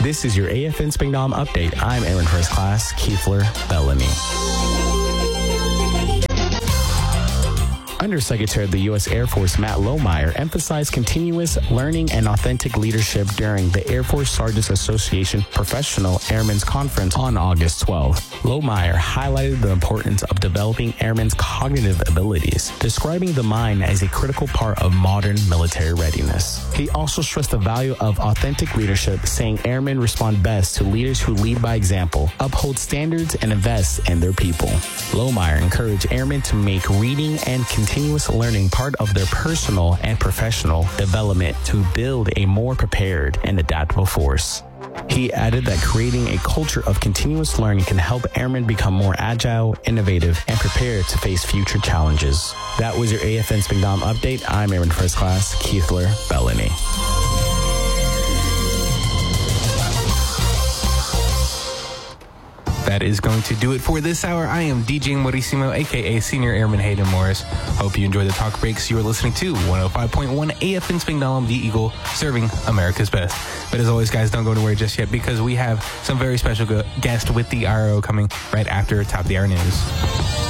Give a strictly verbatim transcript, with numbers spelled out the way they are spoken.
This is your A F N Spingdom update. I'm Airman First Class Keithler Bellamy. Undersecretary of the U S Air Force Matt Lohmeyer emphasized continuous learning and authentic leadership during the Air Force Sergeants Association Professional Airmen's Conference on August twelfth. Lohmeyer highlighted the importance of developing airmen's cognitive abilities, describing the mind as a critical part of modern military readiness. He also stressed the value of authentic leadership, saying airmen respond best to leaders who lead by example, uphold standards, and invest in their people. Lohmeyer encouraged airmen to make reading and continuous Continuous learning part of their personal and professional development to build a more prepared and adaptable force. He added that creating a culture of continuous learning can help airmen become more agile, innovative, and prepared to face future challenges. That was your A F N Spingdom update. I'm Airman First Class Keithler Bellamy. That is going to do it for this hour. I am D J Morissimo, aka Senior Airman Hayden Morris. Hope you enjoy the talk breaks. You are listening to one oh five point one A F N Spingdom, the Eagle, serving America's best. But as always, guys, don't go anywhere just yet because we have some very special guests with the I R O coming right after Top of the Hour News.